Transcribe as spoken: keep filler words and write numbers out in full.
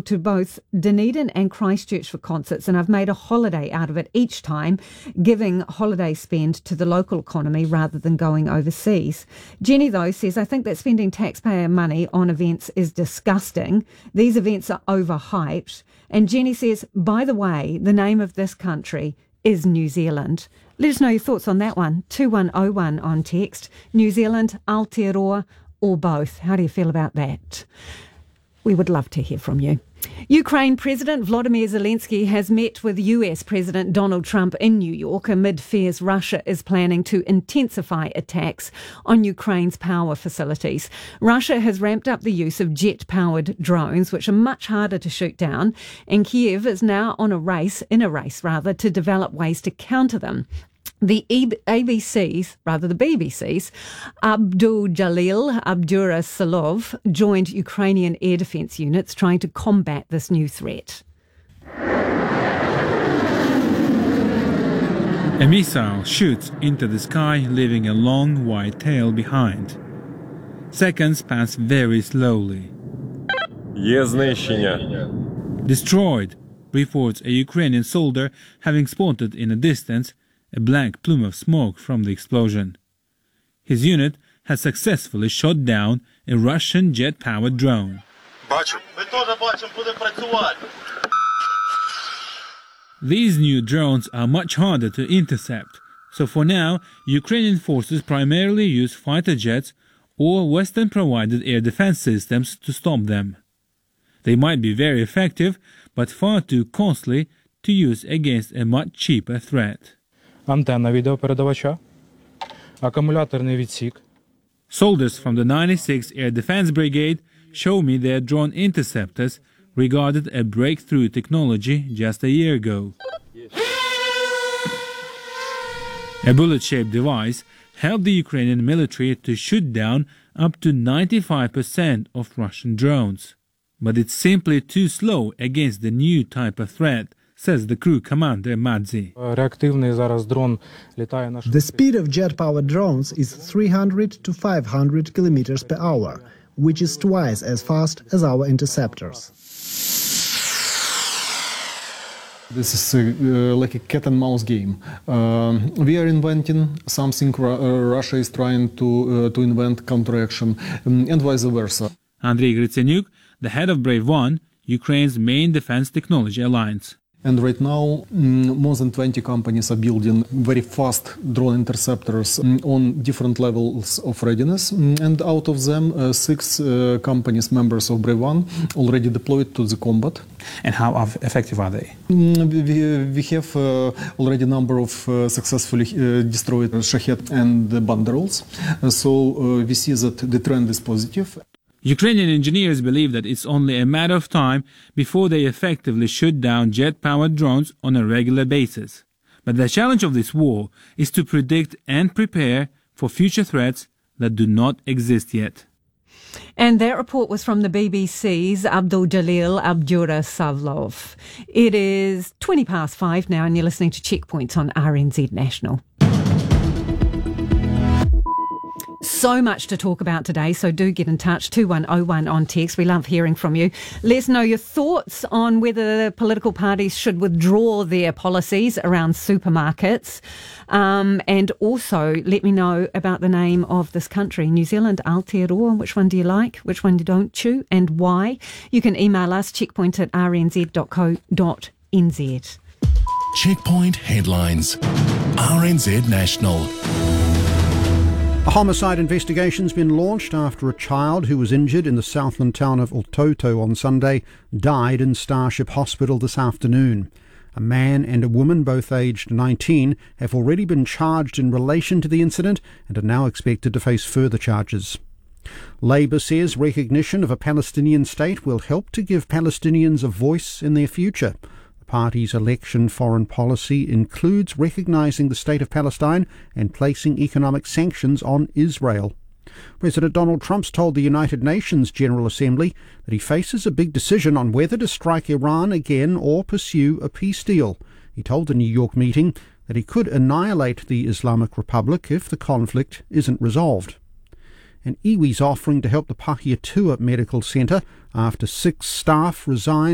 travelled to both Dunedin and Christchurch for concerts, and I've made a holiday out of it each time, giving holiday spend to the local economy rather than going overseas. Jenny, though, says, I think that spending taxpayer money on events is disgusting. These events are overhyped. And Jenny says, by the way, the name of this country is New Zealand. Let us know your thoughts on that one. two one oh one on text. New Zealand, Aotearoa, or both. How do you feel about that? We would love to hear from you. Ukraine President Volodymyr Zelensky has met with U S President Donald Trump in New York amid fears Russia is planning to intensify attacks on Ukraine's power facilities. Russia has ramped up the use of jet-powered drones, which are much harder to shoot down, and Kiev is now on a race, in a race rather, to develop ways to counter them. The A B C's, rather the B B C's, Abdul Jalil Abdurasalov joined Ukrainian air defence units trying to combat this new threat. A missile shoots into the sky, leaving a long white tail behind. Seconds pass very slowly. Є знищення. Destroyed, reports a Ukrainian soldier having spotted in a distance a black plume of smoke from the explosion. His unit has successfully shot down a Russian jet-powered drone. Бачу. Ми теж бачимо, будемо працювати. These new drones are much harder to intercept, so for now, Ukrainian forces primarily use fighter jets or Western-provided air defense systems to stop them. They might be very effective, but far too costly to use against a much cheaper threat. Антенна відеопередавача, акумуляторний відсік. Soldiers from the ninety-sixth Air Defense Brigade show me their drone interceptors, regarded a breakthrough technology just a year ago. A bullet-shaped device helped the Ukrainian military to shoot down up to ninety-five percent of Russian drones. But it's simply too slow against the new type of threat, says the crew commander Madzi. The speed of jet-powered drones is three hundred to five hundred kilometers per hour, which is twice as fast as our interceptors. This is uh, like a cat and mouse game. Uh, we are inventing something uh, Russia is trying to uh, to invent counteraction, um, and vice versa. Andrei Gritsenyuk, the head of Brave One, Ukraine's main defense technology alliance. And right now, mm, more than twenty companies are building very fast drone interceptors mm, on different levels of readiness. Mm, and out of them, uh, six uh, companies, members of Brave One, already deployed to the combat. And how effective are they? Mm, we, we have uh, already a number of uh, successfully uh, destroyed Shahed and Banderols. Uh, so uh, we see that the trend is positive. Ukrainian engineers believe that it's only a matter of time before they effectively shoot down jet-powered drones on a regular basis. But the challenge of this war is to predict and prepare for future threats that do not exist yet. And that report was from the B B C's Abdul Jalil Abdurasalov. It is twenty past five now, and you're listening to Checkpoints on R N Z National. So much to talk about today, so do get in touch, two one oh one on text. We love hearing from you. Let us know your thoughts on whether political parties should withdraw their policies around supermarkets. Um, and also let me know about the name of this country, New Zealand, Aotearoa. Which one do you like? Which one don't you? And why? You can email us, checkpoint at r n z dot co dot n z. Checkpoint headlines. R N Z National. A homicide investigation's been launched after a child who was injured in the Southland town of Ototo on Sunday died in Starship Hospital this afternoon. A man and a woman, both aged nineteen, have already been charged in relation to the incident and are now expected to face further charges. Labour says recognition of a Palestinian state will help to give Palestinians a voice in their future. The party's election foreign policy includes recognising the state of Palestine and placing economic sanctions on Israel. President Donald Trump's told the United Nations General Assembly that he faces a big decision on whether to strike Iran again or pursue a peace deal. He told the New York meeting that he could annihilate the Islamic Republic if the conflict isn't resolved. And iwi's offering to help the Pahiatua Medical Centre after six staff resigned